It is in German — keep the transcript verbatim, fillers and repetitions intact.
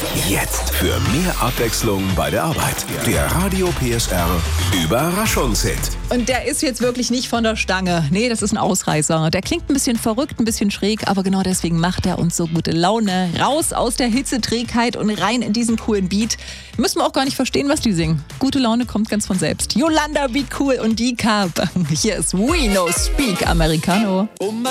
Jetzt für mehr Abwechslung bei der Arbeit. Der Radio P S R Überraschungshit. Und der ist jetzt wirklich nicht von der Stange. Nee, das ist ein Ausreißer. Der klingt ein bisschen verrückt, ein bisschen schräg, aber genau deswegen macht er uns so gute Laune. Raus aus der Hitzeträgheit und rein in diesen coolen Beat. Müssen wir auch gar nicht verstehen, was die singen. Gute Laune kommt ganz von selbst. Yolanda, Be Cool und die Carp. Hier ist We No Speak Americano. Oh, my